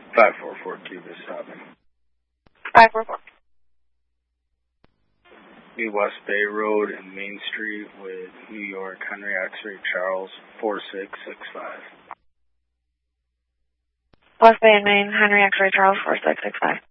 544 Cuba, stopping. 544. New West Bay Road and Main Street with New York, Henry X-Ray Charles, 4665. West Bay and Main, Henry X-Ray Charles, 4665.